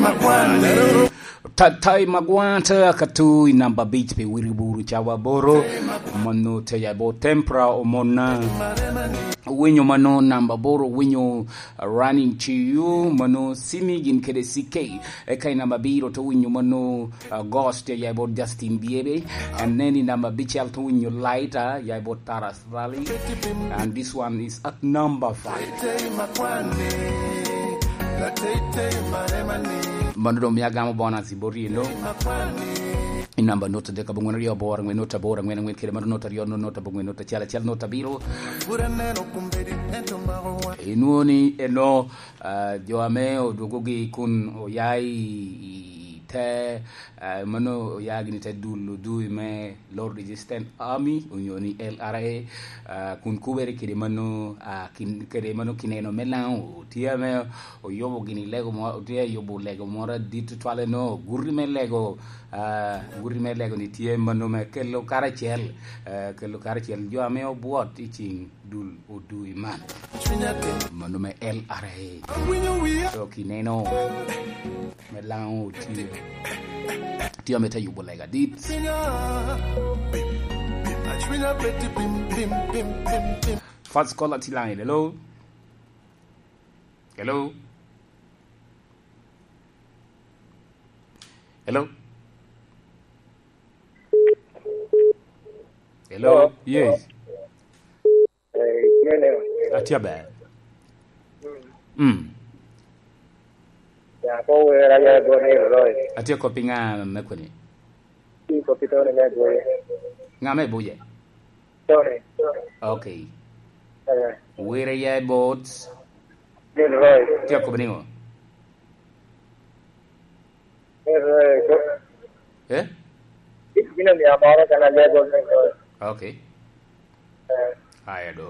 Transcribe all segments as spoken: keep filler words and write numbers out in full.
Tatai magwanta katu inamba beach pe wiriburu chawa boro mano te yabo tempra o mona winyo mano namba boro winyo running to you mano simi gin kede sike e kai namba biro to winyo mano ghost yabo Justin Bieber and then namba beach to winyo lighter yabo Taras Valley and this one is at number five. Mando miagamo bona ziborino inamba nota de kabungwana rio bora ngwe nota bora ngwe ngwe kire mando nota rio nota bungwe nota chala chala nota biro inuoni eno uh, joame odugogi kun oyai te uh, mano yagi ni te dulu du me Lord Resistance Army unioni L R A uh, kun kubere kire mano uh, kin kire mano kineno melan tia me o yobo gini lego mo tia yobo lego mora ditu twale no gurri me lego uh, gurri me lego ni tia mano me kello karachel uh, kello karachel jo ame o buot iching dul o du iman mano me L R A so kineno melan tia tia meta yubo lega dit first call at line. Hello hello hello hello yes atia ba mm ya ko era ya do ne roy atia ko pinga mekoni ti ko pito ne ya do nga me boye sorry okay eh where ya bot ne roy tia ko bringo eh roy eh ina ni amara kana le do ne okay eh I do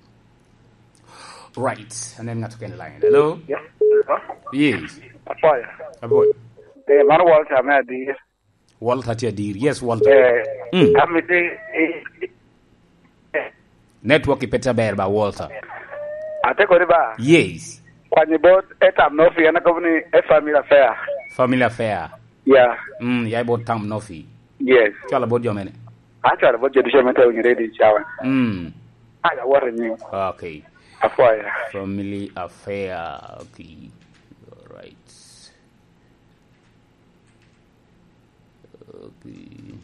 right and then ngatu ken line. Hello yeah huh? Yes Apoy aboy de man Walter me di Walter tia dir yes Walter eh mm. amite network ipeta berba Walter ate ko ba yes kwani bot etam no fi na ko ni e family affair family affair yeah mm ya bot tam no fi yes chala bot jomene acha bo je di jomete o ni ready chawa mm ala wara ni okay Apoy family affair okay all right okay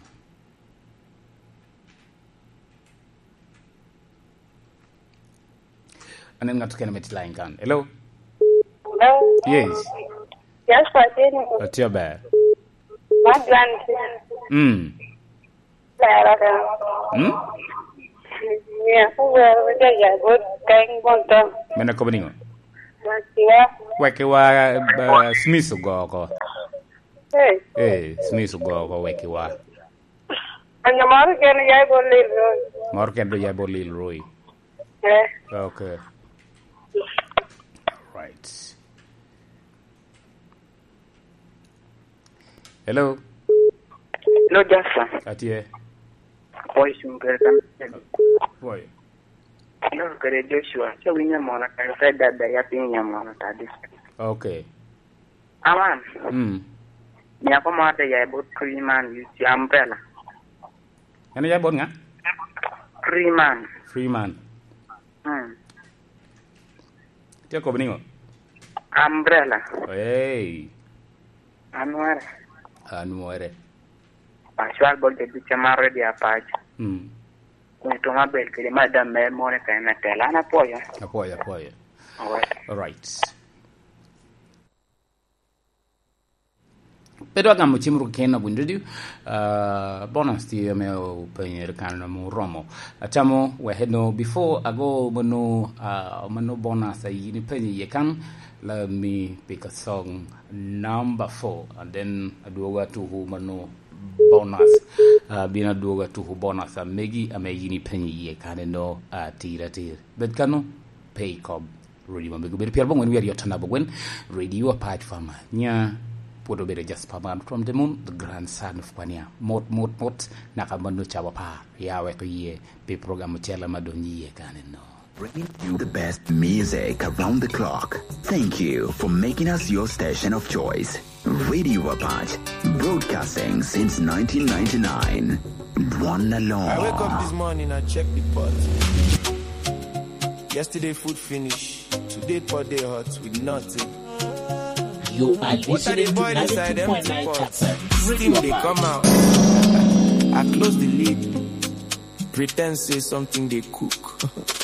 and then ngatu ken met line kan. Hello hello yes yes fatini atia ba madlan mm la la mm ya fuwa ya good kang bonto mena ko bningo masiwa weke wa uh, Smith go go eh eh Smith go go weke wa anya maru ken ya bolil mar ken do ya bolil roy eh okay right hello no jasa atie boy shunker kan boy no kare Joshua so winya mona kan sai dada ya pinya mona tadi okay aman mm ni apa mata ya bot kriman di umbrella ana ya bon nga kriman Freeman hmm tia ko bningo umbrella hey anwar anuere paswal bol de chamare dia paj mm kunto mabel kile madam me mona kan na tela na poya apoya apoya all right pero agamo chimru kena bundidu uh bonus ti me o penyer kan mo romo atamo we heno before ago mono uh mono bonus yi ni penye ye kan let me pick a song number four and then aduoga to who mono bonus uh bina duoga to who bonus a megi ame yi ni penye ye kan no uh tira tir bet kanu pay cob radio mabego ber pier bongo wi yotana bogwen radio apart from nya Podo bere Jasper man from the moon, the grandson of Pania. Mot mot mot nakamando chawapa. Yawe ko ye pe program chela madonyi ye kaneno. bringing you the best music around the clock. Thank you for making us your station of choice. Radio Apache, broadcasting since nineteen ninety-nine. One alone. I wake up this morning, I check the pot. Yesterday food finish, today pot day hot with nothing. You are listening to ninety-two point nine chapter. Steam they come out. I close the lid, pretend say something they cook.